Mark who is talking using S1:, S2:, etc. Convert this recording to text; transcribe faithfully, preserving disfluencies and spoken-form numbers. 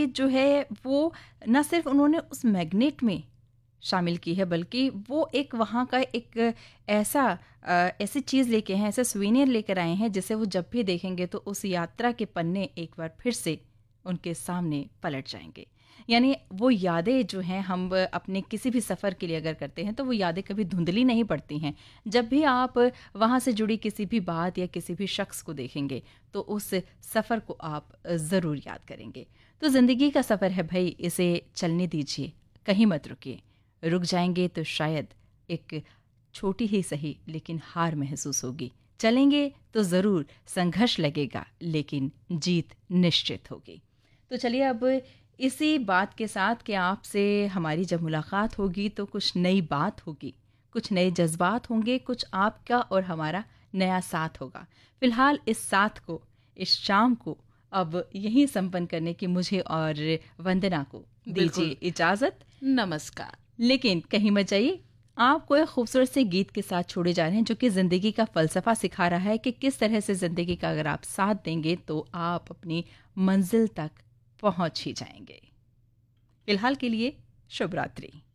S1: चीज़ जो है वो न सिर्फ उन्होंने उस मैग्नेट में शामिल की है, बल्कि वो एक वहाँ का एक ऐसा अ, ऐसी चीज़ लेके हैं, ऐसा सुवेनियर लेकर आए हैं जिसे वो जब भी देखेंगे तो उस यात्रा के पन्ने एक बार फिर से उनके सामने पलट जाएंगे। यानी वो यादें जो हैं, हम अपने किसी भी सफ़र के लिए अगर करते हैं तो वो यादें कभी धुंधली नहीं पड़ती हैं। जब भी आप वहाँ से जुड़ी किसी भी बात या किसी भी शख्स को देखेंगे तो उस सफ़र को आप ज़रूर याद करेंगे। तो ज़िंदगी का सफ़र है भाई, इसे चलने दीजिए, कहीं मत रुकिए। रुक जाएंगे तो शायद एक छोटी ही सही लेकिन हार महसूस होगी। चलेंगे तो ज़रूर संघर्ष लगेगा, लेकिन जीत निश्चित होगी। तो चलिए अब इसी बात के साथ कि आपसे हमारी जब मुलाकात होगी तो कुछ नई बात होगी, कुछ नए जज्बात होंगे, कुछ आपका और हमारा नया साथ होगा। फिलहाल इस साथ को, इस शाम को अब यहीं संपन्न करने की मुझे और वंदना को दीजिए इजाज़त।
S2: नमस्कार।
S1: लेकिन कहीं मत जाइए, आपको एक खूबसूरत से गीत के साथ छोड़े जा रहे हैं जो कि ज़िंदगी का फ़लसफ़ा सिखा रहा है कि किस तरह से ज़िंदगी का अगर आप साथ देंगे तो आप अपनी मंजिल तक पहुंच ही जाएंगे। फिलहाल के लिए शुभ रात्रि।